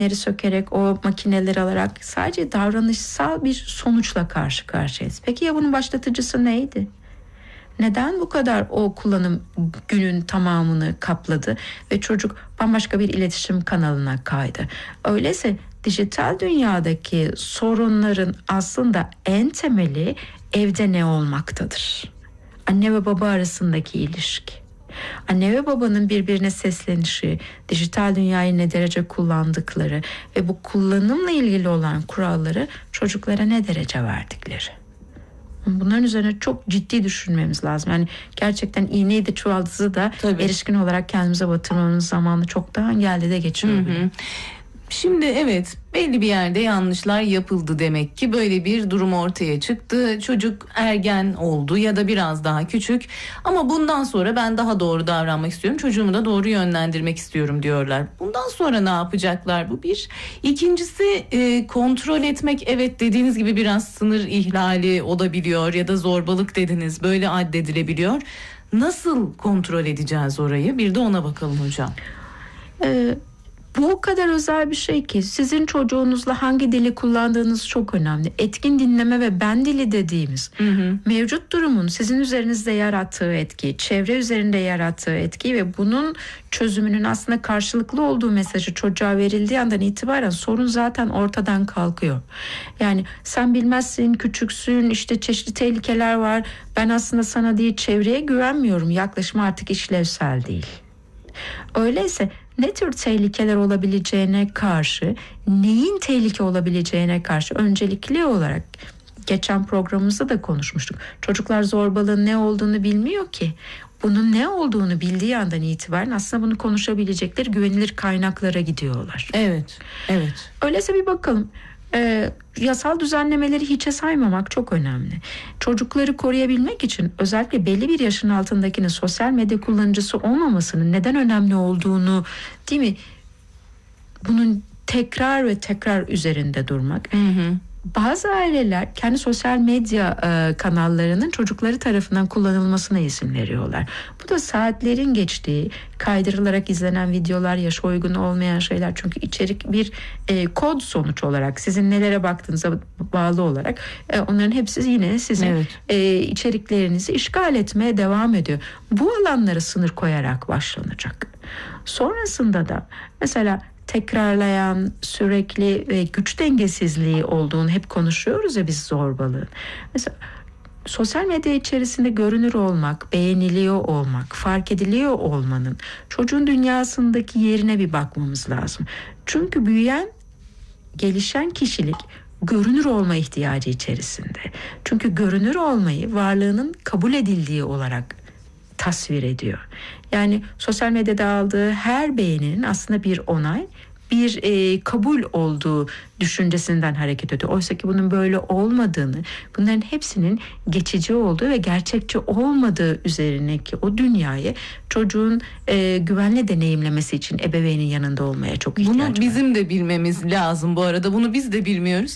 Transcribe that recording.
sökerek, o makineleri alarak sadece davranışsal bir sonuçla karşı karşıyayız. Peki ya bunun başlatıcısı neydi? Neden bu kadar o kullanım günün tamamını kapladı ve çocuk bambaşka bir iletişim kanalına kaydı? Öyleyse dijital dünyadaki sorunların aslında en temeli evde ne olmaktadır? Anne ve baba arasındaki ilişki. Anne ve babanın birbirine seslenişi, dijital dünyayı ne derece kullandıkları ve bu kullanımla ilgili olan kuralları çocuklara ne derece verdikleri. Bunların üzerine çok ciddi düşünmemiz lazım. Yani gerçekten iğneyi de çuvaldızı da erişkin olarak kendimize batırmamız zamanı çoktan geldi de geçiyor. Şimdi evet, belli bir yerde yanlışlar yapıldı demek ki, böyle bir durum ortaya çıktı. Çocuk ergen oldu ya da biraz daha küçük ama bundan sonra ben daha doğru davranmak istiyorum, çocuğumu da doğru yönlendirmek istiyorum diyorlar. Bundan sonra ne yapacaklar? Bu bir. İkincisi kontrol etmek, evet dediğiniz gibi biraz sınır ihlali olabiliyor ya da zorbalık dediniz, böyle addedilebiliyor. Nasıl kontrol edeceğiz orayı? Bir de ona bakalım hocam. Bu o kadar özel bir şey ki sizin çocuğunuzla hangi dili kullandığınız çok önemli. Etkin dinleme ve ben dili dediğimiz mevcut durumun sizin üzerinizde yarattığı etki, çevre üzerinde yarattığı etki ve bunun çözümünün aslında karşılıklı olduğu mesajı çocuğa verildiği andan itibaren sorun zaten ortadan kalkıyor. Yani sen bilmezsin, küçüksün, işte çeşitli tehlikeler var. Ben aslında sana değil çevreye güvenmiyorum. Yaklaşım artık işlevsel değil. Öyleyse ne tür tehlikeler olabileceğine karşı, neyin tehlike olabileceğine karşı öncelikli olarak geçen programımızda da konuşmuştuk. Çocuklar zorbalığın ne olduğunu bilmiyor ki. Bunun ne olduğunu bildiği andan itibaren aslında bunu konuşabilecekleri güvenilir kaynaklara gidiyorlar. Evet. Öyleyse bir bakalım. Yasal düzenlemeleri hiçe saymamak çok önemli. Çocukları koruyabilmek için özellikle belli bir yaşın altındakinin sosyal medya kullanıcısı olmamasının neden önemli olduğunu, değil mi? Bunun tekrar ve tekrar üzerinde durmak. Bazı aileler kendi sosyal medya kanallarının çocukları tarafından kullanılmasına izin veriyorlar. Bu da saatlerin geçtiği, kaydırılarak izlenen videolar, yaşa uygun olmayan şeyler. Çünkü içerik bir kod sonuç olarak, sizin nelere baktığınıza bağlı olarak onların hepsi yine sizin içeriklerinizi işgal etmeye devam ediyor. Bu alanlara sınır koyarak başlanacak. Sonrasında da mesela tekrarlayan, sürekli ve güç dengesizliği olduğunu hep konuşuyoruz ya biz zorbalığın. Mesela sosyal medya içerisinde görünür olmak, beğeniliyor olmak, fark ediliyor olmanın çocuğun dünyasındaki yerine bir bakmamız lazım. Çünkü büyüyen, gelişen kişilik görünür olma ihtiyacı içerisinde. Çünkü görünür olmayı varlığının kabul edildiği olarak tasvir ediyor. Yani sosyal medyada aldığı her beğeninin aslında bir onay, bir kabul olduğu düşüncesinden hareket ediyor. Oysa ki bunun böyle olmadığını, bunların hepsinin geçici olduğu ve gerçekçi olmadığı üzerindeki o dünyayı çocuğun güvenli deneyimlemesi için ebeveynin yanında olmaya çok ihtiyaç var. Bunu bizim de bilmemiz lazım bu arada. Bunu biz de bilmiyoruz.